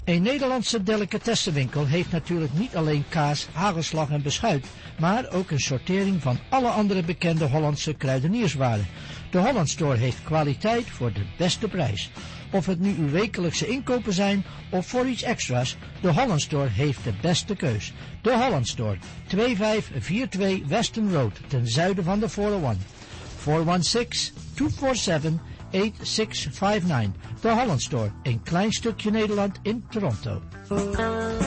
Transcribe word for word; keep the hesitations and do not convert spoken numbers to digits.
Een Nederlandse delicatessenwinkel heeft natuurlijk niet alleen kaas, hagelslag en beschuit, maar ook een sortering van alle andere bekende Hollandse kruidenierswaren. De Holland Store heeft kwaliteit voor de beste prijs. Of het nu uw wekelijkse inkopen zijn of voor iets extra's, de Holland Store heeft de beste keus. De Holland Store, twee vijf vier twee Weston Road, ten zuiden van de vierhonderdéén. vier een zes, twee vier zeven, acht zes vijf negen. De Holland Store, een klein stukje Nederland in Toronto.